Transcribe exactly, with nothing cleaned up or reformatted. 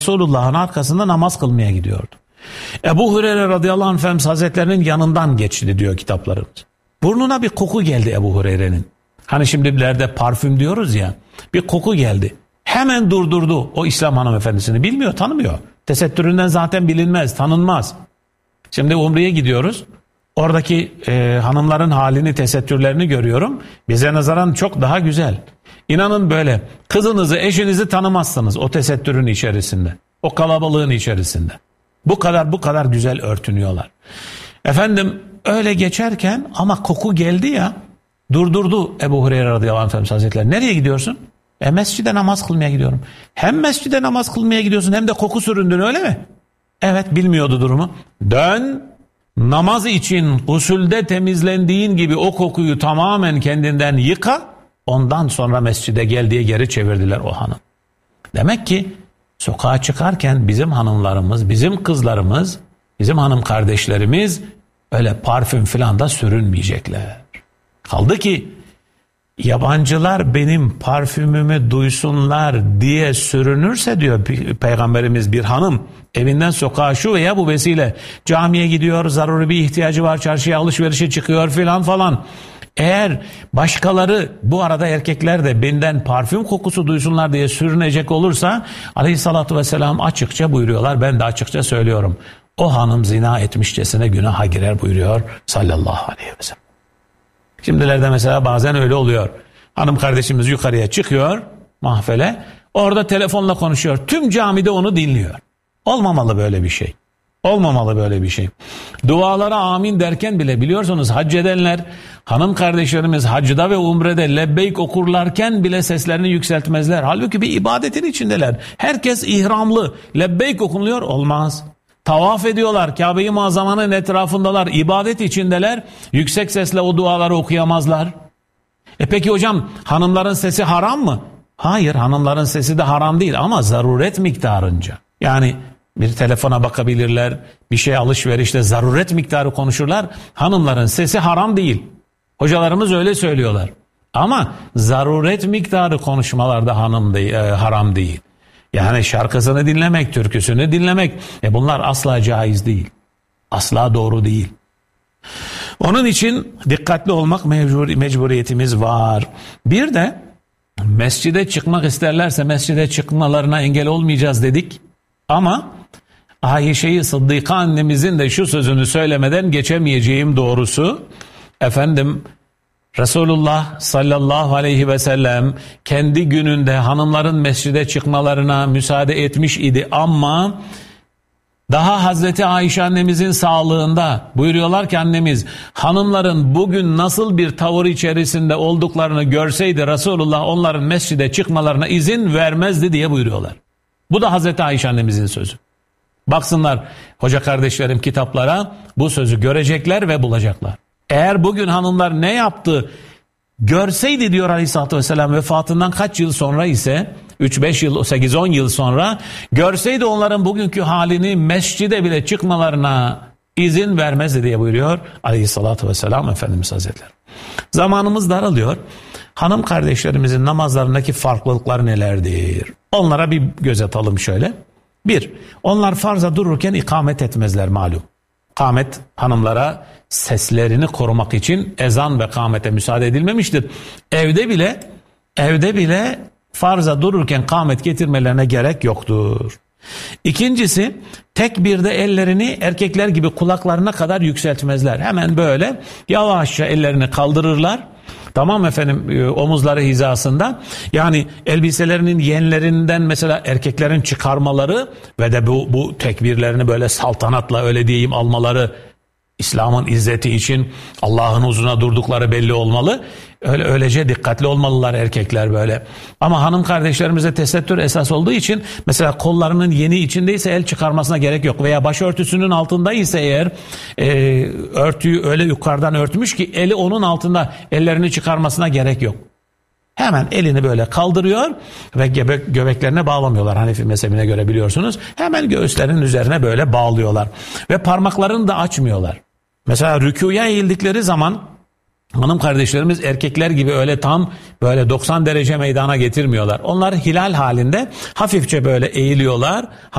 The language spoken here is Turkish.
Resulullah'ın arkasında namaz kılmaya gidiyordu. Ebu Hureyre radıyallahu anh Efendimiz Hazretlerinin yanından geçti diyor kitaplarımız. Burnuna bir koku geldi Ebu Hureyre'nin. Hani şimdilerde parfüm diyoruz ya, bir koku geldi. Hemen durdurdu o İslam hanımefendisini. Bilmiyor, tanımıyor. Tesettüründen zaten bilinmez, tanınmaz. Şimdi Umre'ye gidiyoruz. Oradaki e, hanımların halini, tesettürlerini görüyorum. Bize nazaran çok daha güzel. İnanın böyle kızınızı, eşinizi tanımazsınız o tesettürün içerisinde. O kalabalığın içerisinde. Bu kadar bu kadar güzel örtünüyorlar. Efendim öyle geçerken ama koku geldi ya, durdurdu Ebu Hureyre radıyallahu anh Hazretleri. Nereye gidiyorsun? E mescide namaz kılmaya gidiyorum. Hem mescide namaz kılmaya gidiyorsun hem de koku süründün, öyle mi? Evet, bilmiyordu durumu. Dön, namaz için usulde temizlendiğin gibi o kokuyu tamamen kendinden yıka, ondan sonra mescide gel diye geri çevirdiler o hanım. Demek ki sokağa çıkarken bizim hanımlarımız, bizim kızlarımız, bizim hanım kardeşlerimiz öyle parfüm filan da sürünmeyecekler. Kaldı ki yabancılar benim parfümümü duysunlar diye sürünürse diyor Peygamberimiz, bir hanım evinden sokağa şu veya bu vesile camiye gidiyor, zaruri bir ihtiyacı var, çarşıya alışverişe çıkıyor filan falan. Eğer başkaları, bu arada erkekler de benden parfüm kokusu duysunlar diye sürünecek olursa aleyhissalatü vesselam açıkça buyuruyorlar, ben de açıkça söylüyorum, o hanım zina etmişçesine günaha girer buyuruyor sallallahu aleyhi ve sellem. Şimdilerde mesela bazen öyle oluyor. Hanım kardeşimiz yukarıya çıkıyor mahfile, orada telefonla konuşuyor. Tüm camide onu dinliyor. Olmamalı böyle bir şey. Olmamalı böyle bir şey. Dualara amin derken bile biliyorsunuz hac edenler, hanım kardeşlerimiz hacda ve umrede lebbeyk okurlarken bile seslerini yükseltmezler. Halbuki bir ibadetin içindeler. Herkes ihramlı. Lebbeyk okunuyor, olmaz. Tavaf ediyorlar. Kabe-i Muazzama'nın etrafındalar. İbadet içindeler. Yüksek sesle o duaları okuyamazlar. E peki hocam, hanımların sesi haram mı? Hayır, hanımların sesi de haram değil ama zaruret miktarınca. Yani bir telefona bakabilirler, bir şey alışverişte zaruret miktarı konuşurlar. Hanımların sesi haram değil. Hocalarımız öyle söylüyorlar. Ama zaruret miktarı konuşmalarda hanım değil, e, haram değil. Yani şarkısını dinlemek, türküsünü dinlemek, e bunlar asla caiz değil. Asla doğru değil. Onun için dikkatli olmak mecbur, mecburiyetimiz var. Bir de mescide çıkmak isterlerse mescide çıkmalarına engel olmayacağız dedik. Ama Ayşe-i Sıddıka annemizin de şu sözünü söylemeden geçemeyeceğim doğrusu, efendim Resulullah sallallahu aleyhi ve sellem kendi gününde hanımların mescide çıkmalarına müsaade etmiş idi ama daha Hazreti Ayşe annemizin sağlığında buyuruyorlar ki annemiz, hanımların bugün nasıl bir tavır içerisinde olduklarını görseydi Resulullah onların mescide çıkmalarına izin vermezdi diye buyuruyorlar. Bu da Hazreti Ayşe annemizin sözü. Baksınlar hoca kardeşlerim kitaplara, bu sözü görecekler ve bulacaklar. Eğer bugün hanımlar ne yaptı görseydi diyor Aleyhisselatü Vesselam, vefatından kaç yıl sonra ise üç beş yıl, sekiz on yıl sonra görseydi onların bugünkü halini, mescide bile çıkmalarına izin vermezdi diye buyuruyor Aleyhisselatü Vesselam Efendimiz Hazretleri. Zamanımız daralıyor. Hanım kardeşlerimizin namazlarındaki farklılıklar nelerdir? Onlara bir göz atalım şöyle. Bir, onlar farza dururken ikamet etmezler malum. Kâmet hanımlara seslerini korumak için ezan ve kâmete müsaade edilmemiştir. Evde bile evde bile farza dururken kâmet getirmelerine gerek yoktur. İkincisi, tekbirde ellerini erkekler gibi kulaklarına kadar yükseltmezler. Hemen böyle yavaşça ellerini kaldırırlar. Tamam efendim, omuzları hizasında. Yani elbiselerinin yenlerinden mesela erkeklerin çıkarmaları ve de bu, bu tekbirlerini böyle saltanatla, öyle diyeyim, almaları İslam'ın izzeti için Allah'ın huzuruna durdukları belli olmalı. Öyle öylece dikkatli olmalılar erkekler böyle. Ama hanım kardeşlerimize tesettür esas olduğu için mesela kollarının yeni içindeyse el çıkarmasına gerek yok. Veya başörtüsünün altındaysa eğer e, örtüyü öyle yukarıdan örtmüş ki eli onun altında, ellerini çıkarmasına gerek yok. Hemen elini böyle kaldırıyor ve göbek, göbeklerine bağlamıyorlar. Hanefi mezhebine göre biliyorsunuz. Hemen göğüslerinin üzerine böyle bağlıyorlar. Ve parmaklarını da açmıyorlar. Mesela rükûya eğildikleri zaman hanım kardeşlerimiz erkekler gibi öyle tam böyle doksan derece meydana getirmiyorlar. Onlar hilal halinde hafifçe böyle eğiliyorlar.